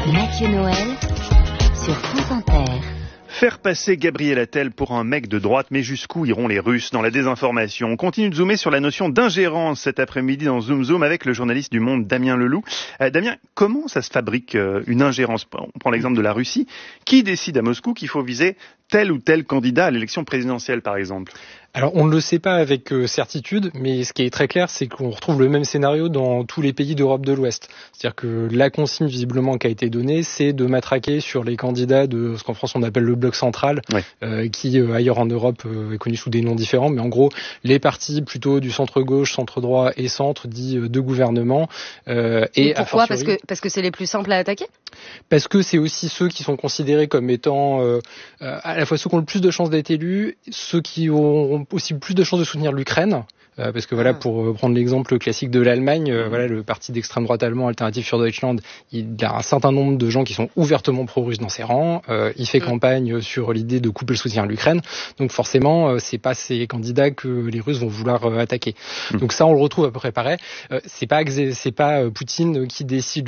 Mathieu Noël sur France Inter. Faire passer Gabriel Attal pour un mec de droite, mais jusqu'où iront les Russes dans la désinformation? On continue de zoomer sur la notion d'ingérence cet après-midi dans Zoom Zoom avec le journaliste du Monde Damien Leloup. Damien, comment ça se fabrique une ingérence? On prend l'exemple de la Russie. Qui décide à Moscou qu'il faut viser tel ou tel candidat à l'élection présidentielle, par exemple? Alors, on ne le sait pas avec certitude, mais ce qui est très clair, c'est qu'on retrouve le même scénario dans tous les pays d'Europe de l'Ouest. C'est-à-dire que la consigne, visiblement, qui a été donnée, c'est de matraquer sur les candidats de ce qu'en France on appelle le bloc central, qui ailleurs en Europe est connu sous des noms différents, mais en gros, les partis plutôt du centre-gauche, centre-droit et centre, dits de gouvernement. Et pourquoi? Parce que c'est les plus simples à attaquer? Parce que c'est aussi ceux qui sont considérés comme étant à la fois ceux qui ont le plus de chances d'être élus, ceux qui ont aussi plus de chances de soutenir l'Ukraine. Parce que voilà, pour prendre l'exemple classique de l'Allemagne, le parti d'extrême droite allemand Alternative für Deutschland, il a un certain nombre de gens qui sont ouvertement pro-russes dans ses rangs. Il fait campagne sur l'idée de couper le soutien à l'Ukraine. Donc forcément, c'est pas ces candidats que les Russes vont vouloir attaquer. Donc ça, on le retrouve à peu près pareil. C'est pas Poutine qui décide